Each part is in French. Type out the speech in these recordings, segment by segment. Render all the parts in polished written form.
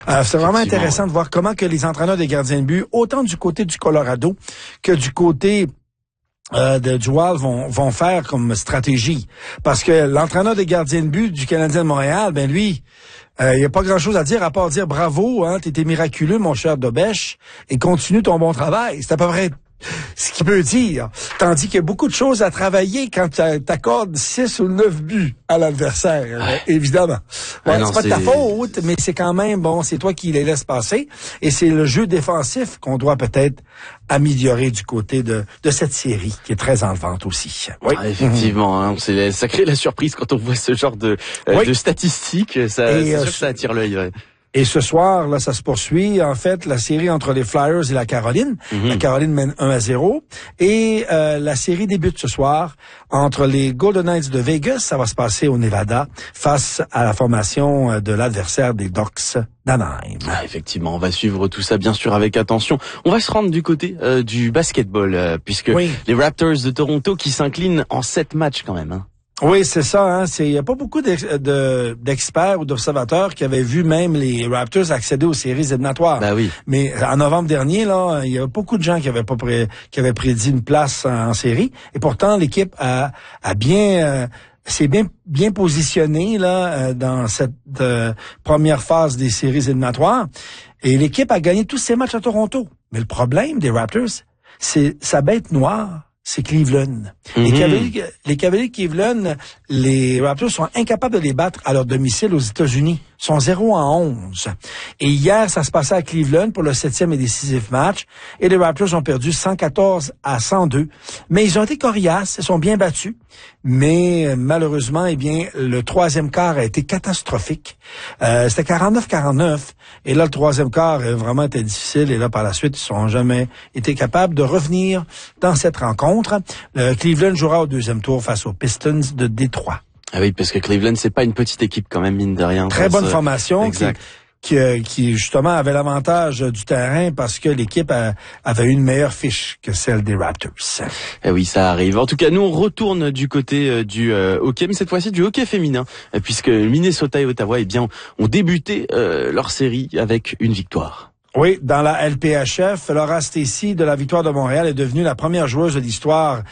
C'est vraiment intéressant de voir comment que les entraîneurs des gardiens de but, autant du côté du Colorado que du côté du Wild vont faire comme stratégie. Parce que l'entraîneur des gardiens de but du Canadien de Montréal, ben lui, il n'y a pas grand-chose à dire à part dire bravo, hein, t'étais miraculeux, mon cher Dobèche, et continue ton bon travail. C'est à peu près ce qu'il peut dire. Tandis qu'il y a beaucoup de choses à travailler quand t'accordes 6 ou 9 buts à l'adversaire, évidemment. Ouais, c'est pas de ta faute, mais c'est quand même, bon, c'est toi qui les laisses passer. Et c'est le jeu défensif qu'on doit peut-être améliorer du côté de cette série, qui est très enlevante aussi. Oui, effectivement, hein, ça crée la surprise quand on voit ce genre de statistiques. C'est sûr que ça attire l'œil. Ouais. Et ce soir, là, ça se poursuit. En fait, la série entre les Flyers et la Caroline. La Caroline mène 1-0. Et la série débute ce soir entre les Golden Knights de Vegas. Ça va se passer au Nevada face à la formation de l'adversaire des Ducks d'Anaheim. Effectivement, on va suivre tout ça, bien sûr, avec attention. On va se rendre du côté du basketball, puisque les Raptors de Toronto qui s'inclinent en 7 matchs quand même. Hein. Oui, c'est ça. Hein. Il y a pas beaucoup d'experts ou d'observateurs qui avaient vu même les Raptors accéder aux séries éliminatoires. Ben oui. Mais en novembre dernier, là, il y a beaucoup de gens qui avaient prédit une place en série. Et pourtant, l'équipe s'est bien positionnée là dans cette première phase des séries éliminatoires. Et l'équipe a gagné tous ses matchs à Toronto. Mais le problème des Raptors, c'est sa bête noire. C'est Cleveland. Les Cavaliers de Cleveland, les Raptors sont incapables de les battre à leur domicile aux États-Unis. Ils sont 0-11. Et hier, ça se passait à Cleveland pour le 7e et décisif match. Et les Raptors ont perdu 114-102. Mais ils ont été coriaces, ils sont bien battus. Mais malheureusement, le troisième quart a été catastrophique. C'était 49-49. Et là, le troisième quart a vraiment été difficile. Et là, par la suite, ils n'ont jamais été capables de revenir dans cette rencontre. Cleveland jouera au deuxième tour face aux Pistons de Détroit. Ah oui, parce que Cleveland, c'est pas une petite équipe quand même, mine de rien. Très bonne formation. Qui justement avait l'avantage du terrain parce que l'équipe avait une meilleure fiche que celle des Raptors. Eh oui, ça arrive. En tout cas, nous on retourne du côté du hockey, mais cette fois-ci du hockey féminin, puisque Minnesota et Ottawa, ont débuté leur série avec une victoire. Oui, dans la LPHF, Laura Stacey de la Victoire de Montréal est devenue la première joueuse de l'histoire,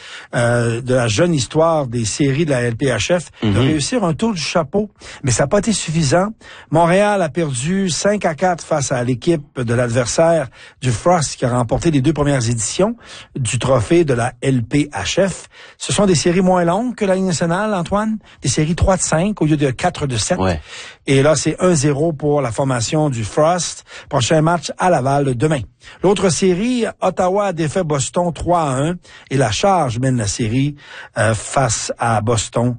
de la jeune histoire des séries de la LPHF, de réussir un tour du chapeau. Mais ça n'a pas été suffisant. Montréal a perdu 5-4 face à l'équipe de l'adversaire du Frost qui a remporté les 2 premières éditions du trophée de la LPHF. Ce sont des séries moins longues que la Ligue nationale, Antoine. Des séries 3-5 au lieu de 4-7. Ouais. Et là, c'est 1-0 pour la formation du Frost. Prochain match à Laval demain. L'autre série, Ottawa a défait Boston 3-1 et la Charge mène la série face à Boston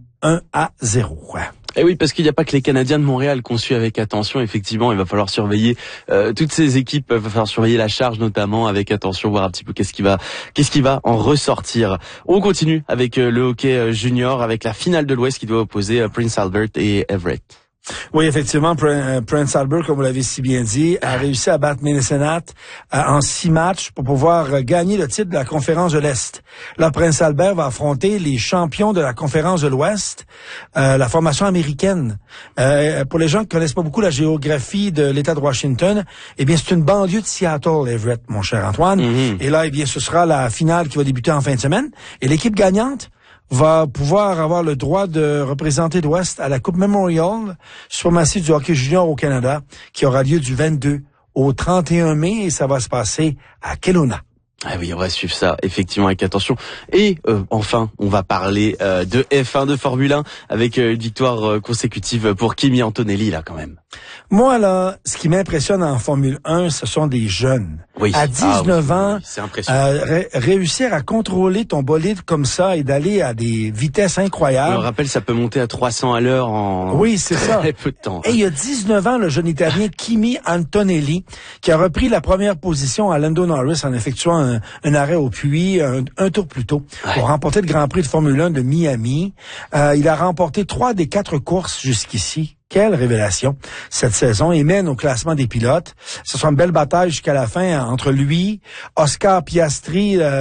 1-0. Et oui, parce qu'il n'y a pas que les Canadiens de Montréal qu'on suit avec attention. Effectivement, il va falloir surveiller toutes ces équipes. Il va falloir surveiller la Charge notamment avec attention, voir un petit peu qu'est-ce qui va en ressortir. On continue avec le hockey junior avec la finale de l'Ouest qui doit opposer Prince Albert et Everett. Oui, effectivement, Prince Albert, comme vous l'avez si bien dit, a réussi à battre Minnesota en 6 matchs pour pouvoir gagner le titre de la conférence de l'Est. Là, Prince Albert va affronter les champions de la conférence de l'Ouest, la formation américaine. Pour les gens qui connaissent pas beaucoup la géographie de l'État de Washington, eh bien, c'est une banlieue de Seattle, Everett, mon cher Antoine. Et là, eh bien, ce sera la finale qui va débuter en fin de semaine. Et l'équipe gagnante va pouvoir avoir le droit de représenter l'Ouest à la Coupe Memorial, suprématie du hockey junior au Canada, qui aura lieu du 22 au 31 mai et ça va se passer à Kelowna. Ah oui, on va suivre ça effectivement avec attention. Et enfin, on va parler de F1, de Formule 1 avec une victoire consécutive pour Kimi Antonelli là quand même. Moi là, ce qui m'impressionne en Formule 1, ce sont des jeunes. Oui. À 19 ans, c'est impressionnant. Réussir à contrôler ton bolide comme ça et d'aller à des vitesses incroyables. Je me rappelle, ça peut monter à 300 à l'heure en très peu de temps. Et il y a 19 ans, le jeune Italien Kimi Antonelli, qui a repris la première position à Lando Norris en effectuant un arrêt au puits un tour plus tôt pour remporter le Grand Prix de Formule 1 de Miami. Il a remporté 3 des 4 courses jusqu'ici. Quelle révélation cette saison. Il mène au classement des pilotes. Ce sera une belle bataille jusqu'à la fin entre lui, Oscar Piastri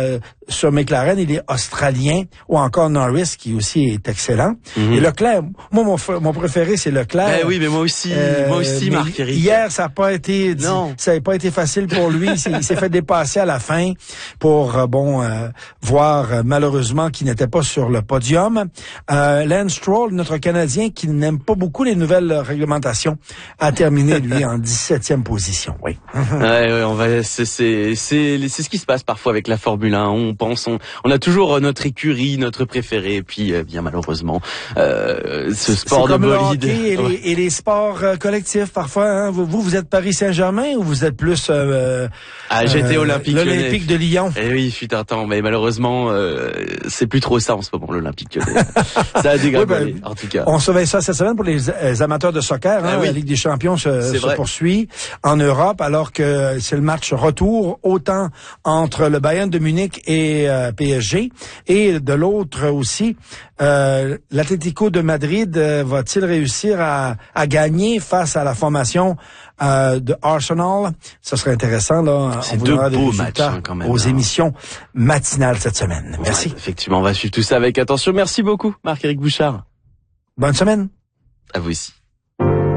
sur McLaren, il est australien, ou encore Norris, qui aussi est excellent. Et Leclerc, moi, mon préféré, c'est Leclerc. Oui, mais moi aussi, Marc-Éric. Hier, ça n'a pas été, facile pour lui. Il s'est fait dépasser à la fin pour, voir, malheureusement, qu'il n'était pas sur le podium. Lance Stroll, notre Canadien, qui n'aime pas beaucoup les nouvelles réglementations, a terminé, lui, en 17e position. Oui. C'est ce qui se passe parfois avec la Formule 1. On a toujours notre écurie, notre préféré, et puis bien malheureusement, ce sport de bolide. Le hockey et les sports collectifs parfois. Hein. Vous êtes Paris Saint-Germain ou vous êtes plus j'étais Olympique Lyonnais. L'Olympique de Lyon. Eh oui, fut un temps, mais malheureusement, c'est plus trop ça en ce moment, l'Olympique Lyonnais. Ça a dégradé, en tout cas. On surveille ça cette semaine pour les amateurs de soccer. Hein. La Ligue des Champions se poursuit en Europe, alors que c'est le match retour, autant entre le Bayern de Munich et PSG, et de l'autre aussi, l'Atlético de Madrid va-t-il réussir à gagner face à la formation de Arsenal? Ça serait intéressant, là. C'est deux beaux matchs, quand même. Aux émissions matinales cette semaine. Merci. Effectivement, on va suivre tout ça avec attention. Merci beaucoup, Marc-Éric Bouchard. Bonne semaine. À vous aussi.